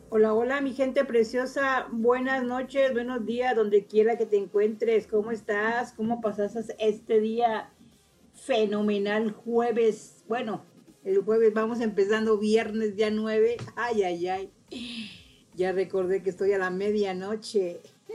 Hola, hola, mi gente preciosa. Buenas noches, buenos días, donde quiera que te encuentres. ¿Cómo estás? ¿Cómo pasaste este día fenomenal jueves? Bueno, el jueves vamos empezando viernes ya 9. Ay, ay, ay. Ya recordé que estoy a la medianoche.